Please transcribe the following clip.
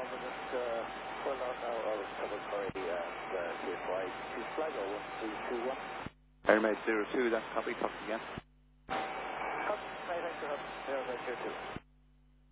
London, just pull out now out of Double Curry and CFY to Sligo 1221. Airmail 02, that's copy, talk again. Copy, right, thanks for having me. Airmail 02.